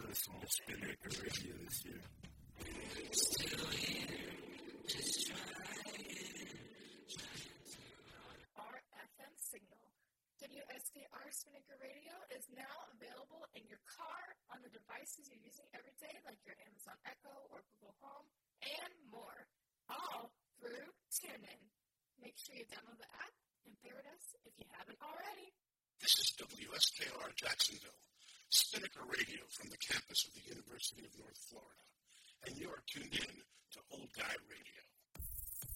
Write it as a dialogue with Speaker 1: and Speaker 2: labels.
Speaker 1: listen to Spinnaker Radio this year.
Speaker 2: Still here, just
Speaker 3: Our FM signal. WSKR Spinnaker Radio is now available in your car, on the devices you're using every day, like your Amazon Echo or Google Home, and more. All through TuneIn. Make sure you download the app and favorite us if you haven't already.
Speaker 4: This is WSKR Jacksonville, Spinnaker Radio from the campus of the University of North Florida, and you are tuned in to Old Guy Radio.